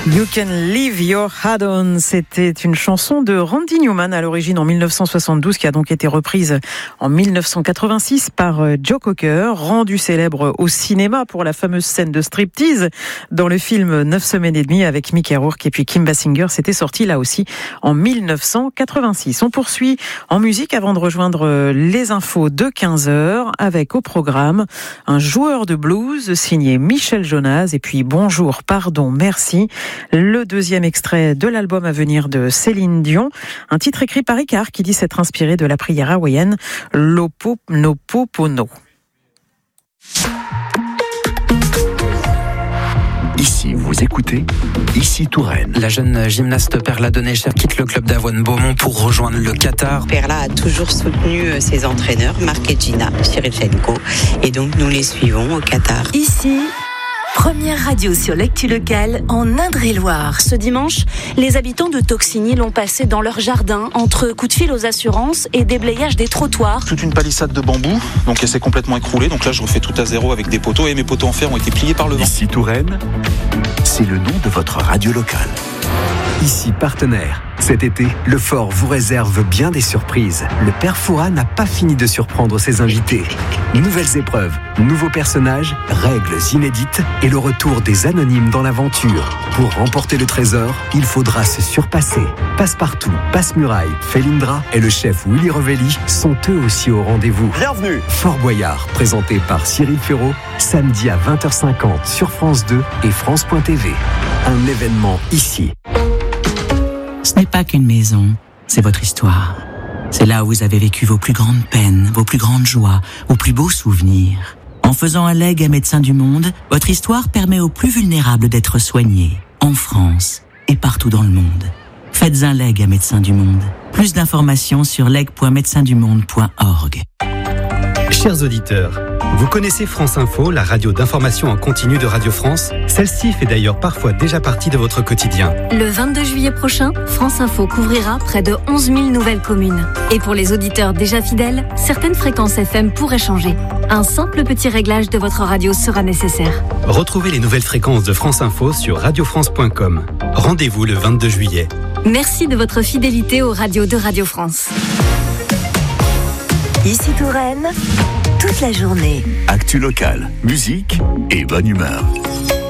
You Can Leave Your Head On, c'était une chanson de Randy Newman à l'origine en 1972 qui a donc été reprise en 1986 par Joe Cocker, rendu célèbre au cinéma pour la fameuse scène de striptease dans le film 9 semaines et demie avec Mickey Rourke et puis Kim Basinger. C'était sorti là aussi en 1986. On poursuit en musique avant de rejoindre les infos de 15h avec au programme un joueur de blues signé Michel Jonas et puis Bonjour, pardon, merci. Le deuxième extrait de l'album à venir de Céline Dion, un titre écrit par Ricard qui dit s'être inspiré de la prière hawaïenne L'Ho'oponopono. Ici, vous écoutez Ici Touraine. La jeune gymnaste Perla Donner-Cher quitte le club d'Avoine Beaumont pour rejoindre le Qatar. Perla a toujours soutenu ses entraîneurs, Marc et Gina Chirichenko, et donc nous les suivons au Qatar. Ici, première radio sur l'actu locale en Indre-et-Loire. Ce dimanche, les habitants de Toxigny l'ont passé dans leur jardin entre coups de fil aux assurances et déblayage des trottoirs. Toute une palissade de bambou, donc elle s'est complètement écroulée. Donc là, je refais tout à zéro avec des poteaux et mes poteaux en fer ont été pliés par le vent. Ici Touraine, c'est le nom de votre radio locale. Ici partenaire. Cet été, le Fort vous réserve bien des surprises. Le Père Fouras n'a pas fini de surprendre ses invités. Nouvelles épreuves, nouveaux personnages, règles inédites et le retour des anonymes dans l'aventure. Pour remporter le trésor, il faudra se surpasser. Passepartout, Passe-Muraille, Felindra et le chef Willy Revelli sont eux aussi au rendez-vous. Bienvenue. Fort Boyard, présenté par Cyril Ferraud, samedi à 20h50 sur France 2 et France.tv. Un événement ici. Ce n'est pas qu'une maison, c'est votre histoire. C'est là où vous avez vécu vos plus grandes peines, vos plus grandes joies, vos plus beaux souvenirs. En faisant un legs à Médecins du Monde, votre histoire permet aux plus vulnérables d'être soignés, en France et partout dans le monde. Faites un legs à Médecins du Monde. Plus d'informations sur leg.médecindumonde.org. Chers auditeurs, vous connaissez France Info, la radio d'information en continu de Radio France? Celle-ci fait d'ailleurs parfois déjà partie de votre quotidien. Le 22 juillet prochain, France Info couvrira près de 11 000 nouvelles communes. Et pour les auditeurs déjà fidèles, certaines fréquences FM pourraient changer. Un simple petit réglage de votre radio sera nécessaire. Retrouvez les nouvelles fréquences de France Info sur radiofrance.com. Rendez-vous le 22 juillet. Merci de votre fidélité aux radios de Radio France. Ici Touraine, toute la journée. Actu locale, musique et bonne humeur.